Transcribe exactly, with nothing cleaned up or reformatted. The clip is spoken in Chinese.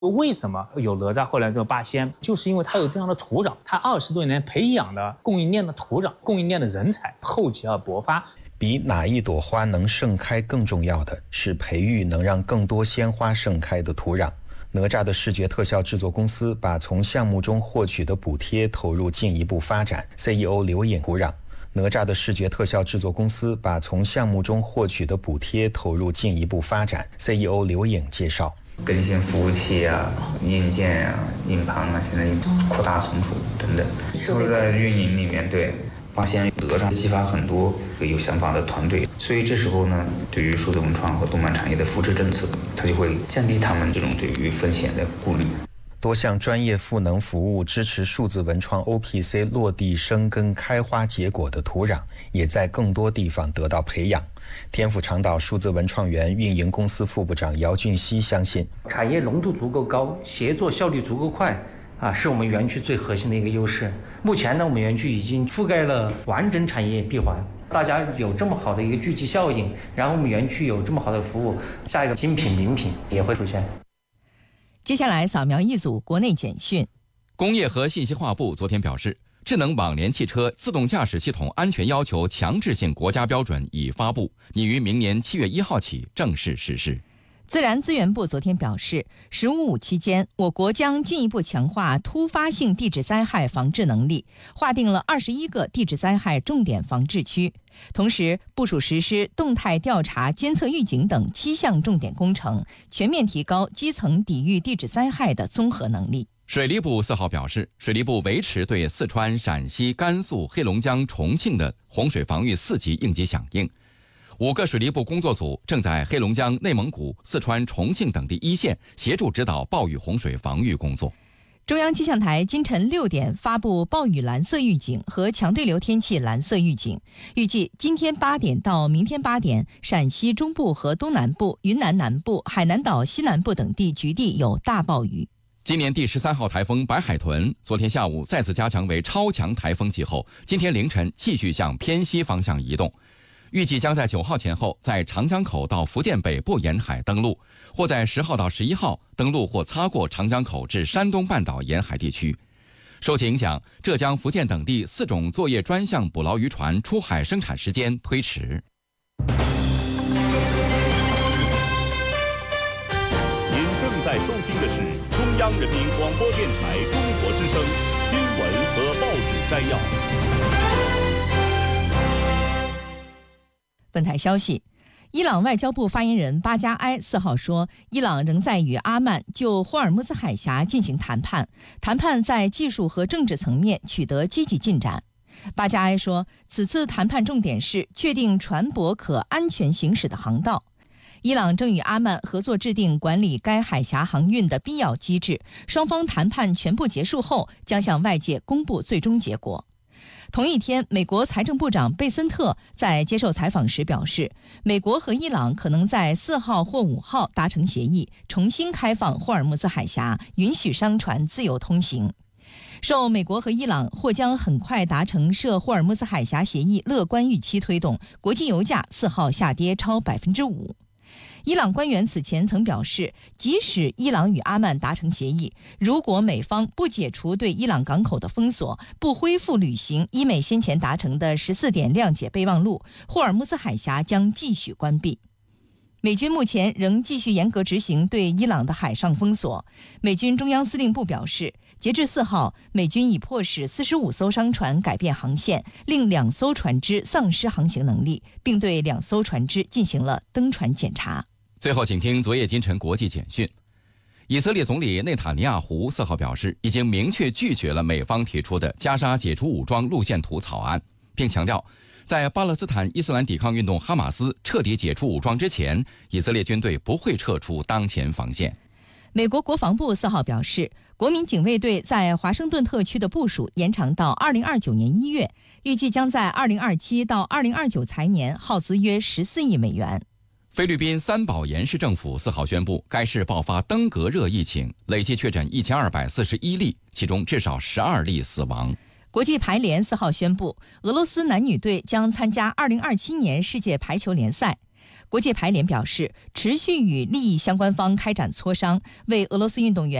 为什么有哪吒后来叫八仙？就是因为它有这样的土壤，它二十多年培养的供应链的土壤、供应链的人才，厚积而薄发。 比哪一朵花能盛开更重要的是培育能让更多鲜花盛开的土壤。哪吒的视觉特效制作公司把从项目中获取的补贴投入进一步发展。C E O 刘颖土壤。哪吒的视觉特效制作公司把从项目中获取的补贴投入进一步发展。C E O 刘颖介绍。 更新服务器啊、硬件啊、硬盘啊，现在扩大存储等等，都是在运营里面。对，发现哪吒激发很多有想法的团队，所以这时候呢，对于数字文创和动漫产业的扶持政策，它就会降低他们这种对于风险的顾虑。 多项专业赋能服务支持数字文创 O P C 落地生根、开花结果的土壤，也在更多地方得到培养。天府长岛数字文创园运营公司副部长姚俊熙相信， 产业浓度足够高，协作效率足够快啊，是我们园区最核心的一个优势。目前呢，我们园区已经覆盖了完整产业闭环，大家有这么好的一个聚集效应，然后我们园区有这么好的服务，下一个精品名品也会出现。 接下来扫描一组国内简讯。 工业和信息化部昨天表示，智能网联汽车自动驾驶系统安全要求强制性国家标准已发布，拟于明年七月一号起正式实施。 自然资源部昨天表示，十五五期间，我国将进一步强化突发性地质灾害防治能力，划定了二十一个地质灾害重点防治区，同时部署实施动态调查、监测预警等七项重点工程，全面提高基层抵御地质灾害的综合能力。 水利部四号表示，水利部维持对四川、陕西、甘肃、黑龙江、重庆的洪水防御四级应急响应。五个水利部工作组正在黑龙江、内蒙古、四川、重庆等地一线协助指导暴雨洪水防御工作。 中央气象台今晨六点发布暴雨蓝色预警和强对流天气蓝色预警，预计今天八点到明天八点，陕西中部和东南部、云南南部、海南岛西南部等地局地有大暴雨。 今年第十三号台风白海豚昨天下午再次加强为超强台风级后，今天凌晨继续向偏西方向移动，预计将在九号前后在长江口到福建北部沿海登陆，或在十号到十一号登陆或擦过长江口至山东半岛沿海地区。受其影响，浙江、福建等地四种作业专项捕捞渔船出海生产时间推迟。 您正在收听的是中央人民广播电台中国之声新闻和报纸摘要。 本台消息，伊朗外交部发言人巴加埃四号说，伊朗仍在与阿曼就霍尔木兹海峡进行谈判，谈判在技术和政治层面取得积极进展。巴加埃说，此次谈判重点是确定船舶可安全行驶的航道。伊朗正与阿曼合作制定管理该海峡航运的必要机制，双方谈判全部结束后将向外界公布最终结果。同一天，美国财政部长贝森特在接受采访时表示，美国和伊朗可能在四号或五号达成协议，重新开放霍尔木兹海峡，允许商船自由通行。受美国和伊朗或将很快达成涉霍尔木兹海峡协议乐观预期推动，国际油价四号下跌超百分之五。伊朗官员此前曾表示，即使伊朗与阿曼达成协议，如果美方不解除对伊朗港口的封锁，不恢复履行伊美先前达成的十四点谅解备忘录，霍尔木兹海峡将继续关闭。美军目前仍继续严格执行对伊朗的海上封锁。美军中央司令部表示，截至四号，美军已迫使四十五艘商船改变航线，令两艘船只丧失航行能力，并对两艘船只进行了登船检查。 最后，请听昨夜今晨国际简讯。以色列总理内塔尼亚胡四号表示，已经明确拒绝了美方提出的加沙解除武装路线图草案，并强调，在巴勒斯坦伊斯兰抵抗运动哈马斯彻底解除武装之前，以色列军队不会撤出当前防线。 美国国防部四号表示，国民警卫队在华盛顿特区的部署延长到二零二九年一月，预计将在二零二七到二零二九财年耗资约十四亿美元。 菲律宾三宝岩市政府四号宣布，该市爆发登革热疫情，累计确诊一千二百四十一例，其中至少十二例死亡。 国际排联四号宣布，俄罗斯男女队将参加二零二七年世界排球联赛。 国际排联表示，持续与利益相关方开展磋商，为俄罗斯运动员